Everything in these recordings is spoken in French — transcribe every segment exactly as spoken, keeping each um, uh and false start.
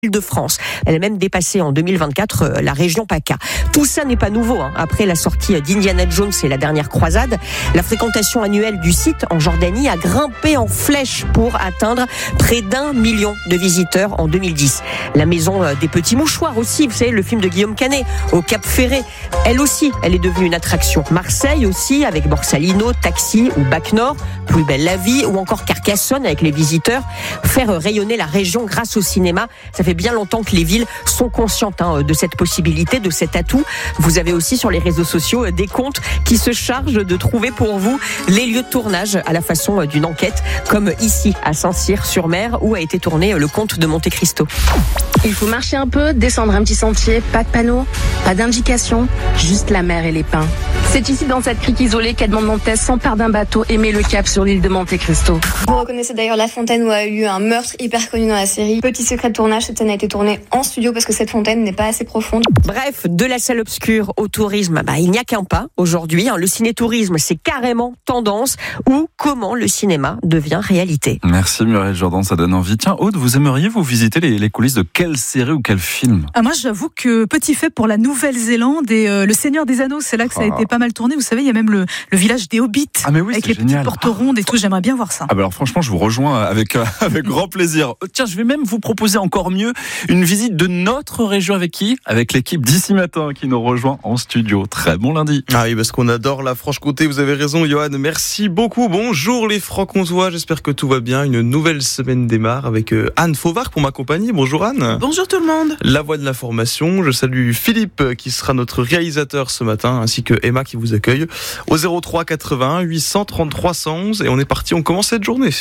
de France. Elle a même dépassé en deux mille vingt-quatre euh, la région PACA. Tout ça n'est pas nouveau. Hein. Après la sortie d'Indiana Jones et la dernière croisade, la fréquentation annuelle du site en Jordanie a grimpé en flèche pour atteindre près d'un million de visiteurs en deux mille dix. La maison des petits mouchoirs aussi, vous savez, le film de Guillaume Canet, au Cap Ferré, elle aussi, elle est devenue une attraction. Marseille aussi, avec Borsalino, Taxi ou Bac Nord, Plus belle la vie, ou encore Carcassonne avec les visiteurs. Faire rayonner la région grâce au cinéma, ça fait bien longtemps que les villes sont conscientes hein, de cette possibilité, de cet atout. Vous avez aussi sur les réseaux sociaux des comptes qui se chargent de trouver pour vous les lieux de tournage à la façon d'une enquête, comme ici à Saint-Cyr-sur-Mer où a été tourné le Comte de Monte Cristo. Il faut marcher un peu, descendre un petit sentier, pas de panneau, pas d'indication, juste la mer et les pins. C'est ici dans cette crique isolée qu'Edmond Dantès s'empare d'un bateau et met le cap sur l'île de Monte Cristo. Vous reconnaissez d'ailleurs la fontaine où a eu lieu un meurtre hyper connu dans la série. Petit secret de tournage, cette scène a été tournée en studio parce que cette fontaine n'est pas assez profonde. Bref, de la salle obscure au tourisme, bah, il n'y a qu'un pas aujourd'hui. Hein. Le ciné-tourisme, c'est carrément tendance, ou comment le cinéma devient réalité. Merci Muriel Jourdan, ça donne envie. Tiens Aude, vous aimeriez vous visiter les, les coulisses de quelle série ou quel film? Ah, moi j'avoue que petit fait pour la Nouvelle-Zélande et euh, le Seigneur des Anneaux, c'est là que ça a Ah. été pas mal tourné. Vous savez, il y a même le, le village des Hobbits Ah mais oui, avec c'est les génial. petites portes rondes et tout. J'aimerais bien voir ça. Ah bah alors franchement, je vous rejoins avec euh, avec grand plaisir. Tiens, je vais même vous proposer encore mieux une visite de notre région avec qui? Avec l'équipe d'Ici Matin qui nous rejoint en studio. Très bon lundi. Ah oui, parce qu'on adore la Franche-Comté, vous avez raison Johan, merci beaucoup. Bonjour les Franc-Comtois, j'espère que tout va bien. Une nouvelle semaine démarre avec euh, Anne Fauvard pour m'accompagner. Bonjour Anne. Bonjour tout le monde. La voix de l'information, je salue Philippe euh, qui sera notre réalisateur ce matin, ainsi que Emma qui vous accueille au zéro trois quatre-vingts huit cent trente-trois cent onze et on est parti, on commence cette journée.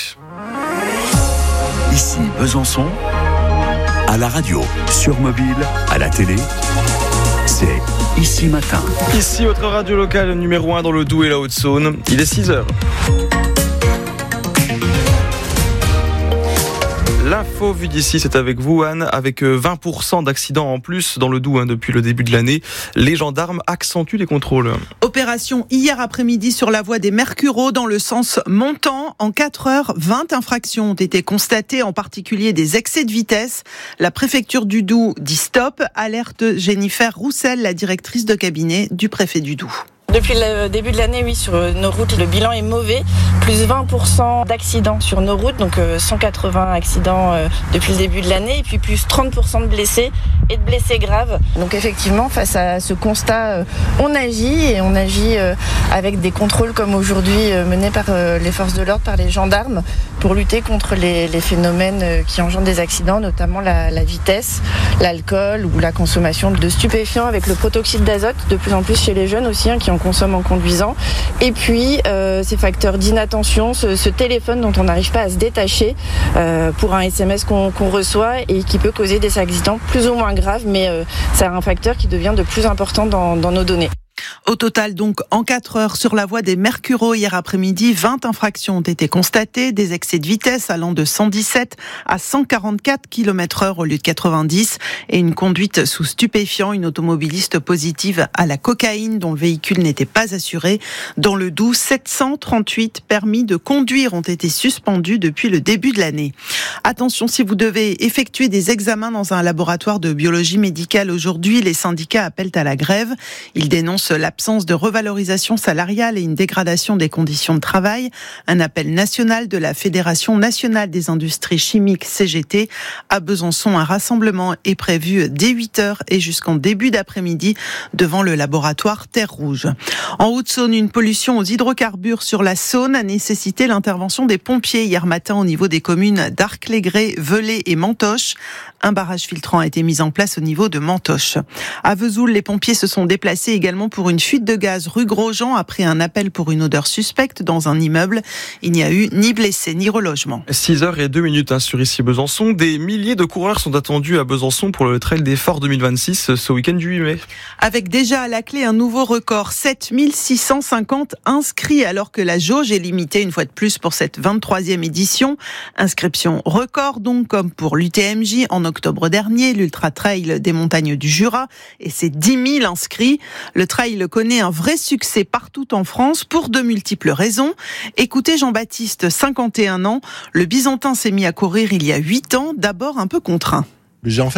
Ici Besançon, à la radio, sur mobile, à la télé, c'est Ici Matin. Ici votre radio locale numéro un dans le Doubs et la Haute-Saône, il est six heures. L'info vue d'ici, c'est avec vous Anne, avec vingt pour cent d'accidents en plus dans le Doubs hein, depuis le début de l'année. Les gendarmes accentuent les contrôles. Opération hier après-midi sur la voie des Mercureaux dans le sens montant. En quatre heures, vingt infractions ont été constatées, en particulier des excès de vitesse. La préfecture du Doubs dit stop, alerte Jennifer Roussel, la directrice de cabinet du préfet du Doubs. Depuis le début de l'année, oui, sur nos routes, le bilan est mauvais. Plus vingt pour cent d'accidents sur nos routes, donc cent quatre-vingts accidents depuis le début de l'année, et puis plus trente pour cent de blessés et de blessés graves. Donc effectivement, face à ce constat, on agit, et on agit avec des contrôles comme aujourd'hui menés par les forces de l'ordre, par les gendarmes, pour lutter contre les, les phénomènes qui engendrent des accidents, notamment la, la vitesse, l'alcool ou la consommation de stupéfiants, avec le protoxyde d'azote, de plus en plus chez les jeunes aussi, hein, qui en consomme en conduisant, et puis euh, ces facteurs d'inattention, ce, ce téléphone dont on n'arrive pas à se détacher euh, pour un S M S qu'on, qu'on reçoit et qui peut causer des accidents plus ou moins graves, mais euh, c'est un facteur qui devient de plus important dans, dans nos données. Au total, donc, en quatre heures sur la voie des Mercureaux hier après-midi, vingt infractions ont été constatées, des excès de vitesse allant de cent dix-sept à cent quarante-quatre kilomètres heure au lieu de quatre-vingt-dix, et une conduite sous stupéfiant, une automobiliste positive à la cocaïne dont le véhicule n'était pas assuré. Dans le Doubs, sept cent trente-huit permis de conduire ont été suspendus depuis le début de l'année. Attention, si vous devez effectuer des examens dans un laboratoire de biologie médicale aujourd'hui, les syndicats appellent à la grève. Ils dénoncent l'absence de revalorisation salariale et une dégradation des conditions de travail. Un appel national de la Fédération nationale des industries chimiques C G T. À Besançon, un rassemblement est prévu dès huit heures et jusqu'en début d'après-midi devant le laboratoire Terre Rouge. En Haute-Saône, une pollution aux hydrocarbures sur la Saône a nécessité l'intervention des pompiers hier matin au niveau des communes d'Arc-les-Grès, Velay et Mantoche. Un barrage filtrant a été mis en place au niveau de Mantoche. À Vesoul, les pompiers se sont déplacés également pour une fuite de gaz rue Grosjean après un appel pour une odeur suspecte dans un immeuble. Il n'y a eu ni blessés ni relogement. six heures et deux minutes hein, sur Ici Besançon. Des milliers de coureurs sont attendus à Besançon pour le Trail des Forts deux mille vingt-six ce week-end du huit mai. Avec déjà à la clé un nouveau record, sept mille six cent cinquante inscrits alors que la jauge est limitée une fois de plus pour cette vingt-troisième édition. Inscription record donc comme pour l'U T M J en octobre dernier, l'Ultra Trail des montagnes du Jura, et c'est dix mille inscrits. Le trail connaît un vrai succès partout en France pour de multiples raisons. Écoutez Jean-Baptiste, cinquante et un ans, le Byzantin s'est mis à courir il y a huit ans, d'abord un peu contraint. J'ai en fait